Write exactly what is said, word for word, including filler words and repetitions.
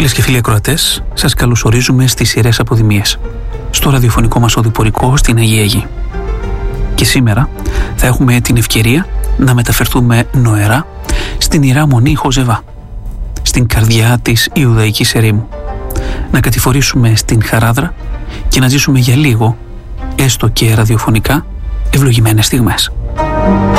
Φίλες και φίλοι ακροατές, σας καλωσορίζουμε στις Ιερές Αποδημίες, στο ραδιοφωνικό μας οδηπορικό στην Αγία Γη. Και σήμερα θα έχουμε την ευκαιρία να μεταφερθούμε νοερά στην Ιερά Μονή Χοζεβά, στην καρδιά της Ιουδαϊκής ερήμου, να κατηφορήσουμε στην Χαράδρα και να ζήσουμε για λίγο, έστω και ραδιοφωνικά, ευλογημένες στιγμές.